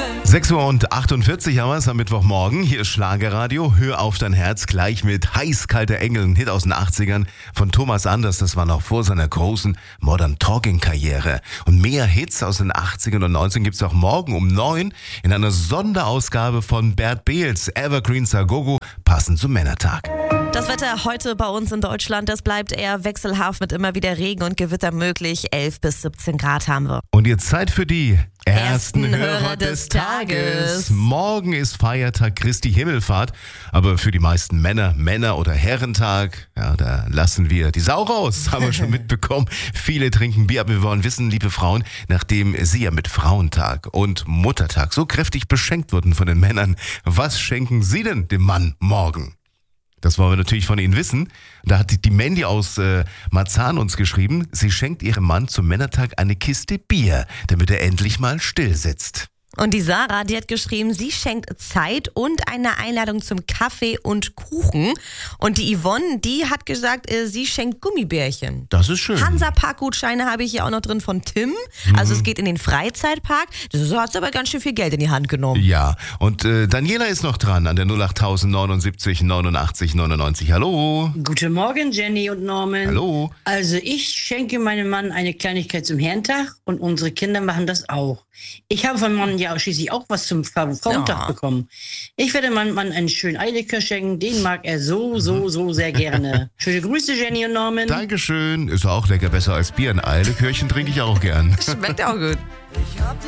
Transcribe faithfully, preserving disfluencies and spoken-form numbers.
sechs Uhr und achtundvierzig haben wir es am Mittwochmorgen. Hier ist Schlagerradio. Hör auf dein Herz gleich mit Heißkalter Engel, ein Hit aus den achtzigern von Thomas Anders. Das war noch vor seiner großen Modern Talking Karriere. Und mehr Hits aus den achtzigern und neunzigern gibt es auch morgen um neun in einer Sonderausgabe von Bert Beels Evergreens a Go-Go, passend zum Männertag. Das Wetter heute bei uns in Deutschland, das bleibt eher wechselhaft mit immer wieder Regen und Gewitter möglich. elf bis siebzehn Grad haben wir. Und jetzt Zeit für die ersten, Ersten Hörer, Hörer des des Tages. Tages. Morgen ist Feiertag Christi Himmelfahrt, aber für die meisten Männer, Männer- oder Herrentag, ja, da lassen wir die Sau raus, haben wir schon mitbekommen. Viele trinken Bier, aber wir wollen wissen, liebe Frauen, nachdem Sie ja mit Frauentag und Muttertag so kräftig beschenkt wurden von den Männern, was schenken Sie denn dem Mann morgen? Das wollen wir natürlich von Ihnen wissen. Da hat die Mandy aus äh, Marzahn uns geschrieben, sie schenkt ihrem Mann zum Männertag eine Kiste Bier, damit er endlich mal still sitzt. Und die Sarah, die hat geschrieben, sie schenkt Zeit und eine Einladung zum Kaffee und Kuchen. Und die Yvonne, die hat gesagt, äh, sie schenkt Gummibärchen. Das ist schön. Hansa-Park-Gutscheine habe ich hier auch noch drin von Tim. Also es geht in den Freizeitpark. So hat sie aber ganz schön viel Geld in die Hand genommen. Ja, und äh, Daniela ist noch dran an der null acht neunundsiebzig neunundachtzig neunundneunzig. Hallo. Guten Morgen, Jenny und Norman. Hallo. Also ich schenke meinem Mann eine Kleinigkeit zum Herrentag und unsere Kinder machen das auch. Ich habe von meinem Mann ja schließlich auch was zum Frauentag Ja. bekommen. Ich werde meinem Mann einen schönen Eierlikör schenken, den mag er so, so, so sehr gerne. Schöne Grüße, Jenny und Norman. Dankeschön. Ist auch lecker, besser als Bier. Ein Eilekörchen trinke ich auch gern. Schmeckt auch gut. Ich hab dich